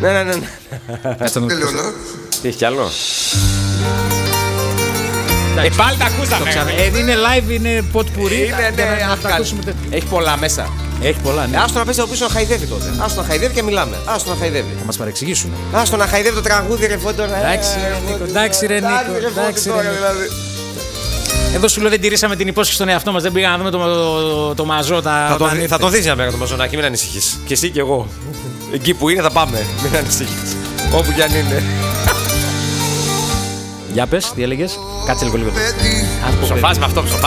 Ναι. Τι έχει κι άλλο? Πάλι τα ακούσαμε. Είναι live, είναι ποτπουρί. Να τα ακούσουμε. Έχει πολλά μέσα. Έχει πολλά, ναι. Άστο να πέσει από πίσω να χαϊδεύει τότε. Άστο να χαϊδεύει και μιλάμε. Άστο να χαϊδεύει. Θα μας παρεξηγήσουν. Άστο να χαϊδεύει το τραγούδι, ρε Φώτο. Εντάξει ρε Νίκο. Εδώ σου λέω δεν τηρήσαμε την υπόσχεση στον εαυτό μας. Δεν πήγαμε να δούμε το μαζό. Θα τον δεις μια μέρα το μαζονάκι, μην ανησυχείς. Και εσύ και εγώ. Εκεί που είναι θα πάμε. Μην ανησυχείς. Όπου κι αν είναι. Για πες, τι έλεγες. Κάτσε λίγο. Ψοφάς με αυτό,